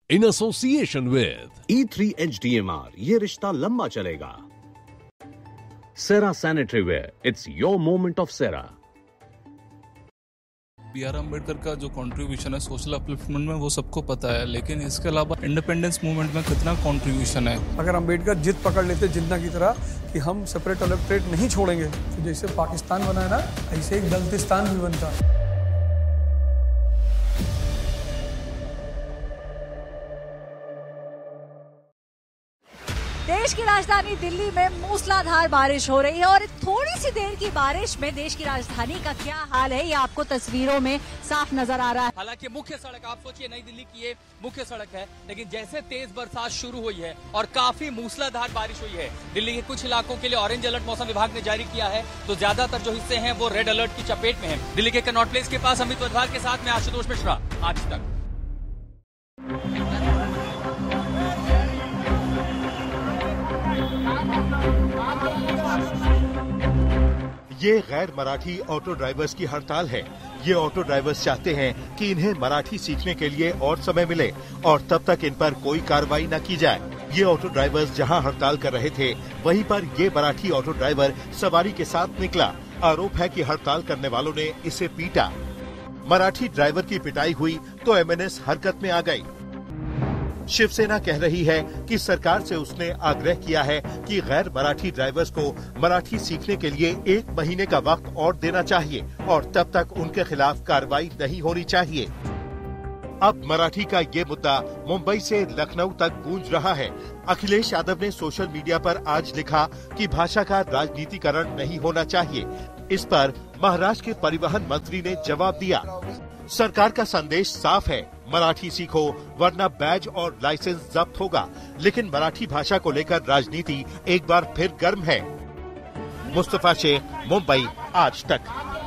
in association with E3 HDMR, ये रिश्ता लंबा चलेगा। Cera Sanitary Ware, it's your moment of Cera। B.R. Ambedkar का जो कंट्रीब्यूशन है सोशल अपलिफ्टमेंट में वो सबको पता है, लेकिन इसके अलावा इंडिपेंडेंस मूवमेंट में कितना कंट्रीब्यूशन है। अगर अम्बेडकर जिद पकड़ लेते जिन्ना की तरह कि हम सेपरेट इलेक्टोरेट नहीं छोड़ेंगे, तो जैसे पाकिस्तान बना है ना, ऐसे एक दलितिस्तान भी बनता। देश की राजधानी दिल्ली में मूसलाधार बारिश हो रही है और थोड़ी सी देर की बारिश में देश की राजधानी का क्या हाल है ये आपको तस्वीरों में साफ नजर आ रहा है। हालांकि मुख्य सड़क, आप सोचिए नई दिल्ली की ये मुख्य सड़क है, लेकिन जैसे तेज बरसात शुरू हुई है और काफी मूसलाधार बारिश हुई है, दिल्ली के कुछ इलाकों के लिए ऑरेंज अलर्ट मौसम विभाग ने जारी किया है, तो ज्यादातर जो हिस्से हैं वो रेड अलर्ट की चपेट में है। दिल्ली के कनॉट प्लेस के पास अमित वधवाल के साथ में आशुतोष मिश्रा, आज तक। ये गैर मराठी ऑटो ड्राइवर्स की हड़ताल है। ये ऑटो ड्राइवर्स चाहते हैं कि इन्हें मराठी सीखने के लिए और समय मिले और तब तक इन पर कोई कार्रवाई न की जाए। ये ऑटो ड्राइवर्स जहां हड़ताल कर रहे थे, वहीं पर ये मराठी ऑटो ड्राइवर सवारी के साथ निकला। आरोप है कि हड़ताल करने वालों ने इसे पीटा। मराठी ड्राइवर की पिटाई हुई तो एमएनएस हरकत में आ गई। शिवसेना कह रही है कि सरकार से उसने आग्रह किया है कि गैर मराठी ड्राइवर्स को मराठी सीखने के लिए 1 महीने का वक्त और देना चाहिए और तब तक उनके खिलाफ कार्रवाई नहीं होनी चाहिए। अब मराठी का ये मुद्दा मुंबई से लखनऊ तक गूंज रहा है। अखिलेश यादव ने सोशल मीडिया पर आज लिखा कि भाषा का राजनीतिकरण नहीं होना चाहिए। इस पर महाराष्ट्र के परिवहन मंत्री ने जवाब दिया। सरकार का संदेश साफ है, मराठी सीखो वरना बैज और लाइसेंस जब्त होगा। लेकिन मराठी भाषा को लेकर राजनीति एक बार फिर गर्म है। मुस्तफा शेख, मुंबई, आज तक।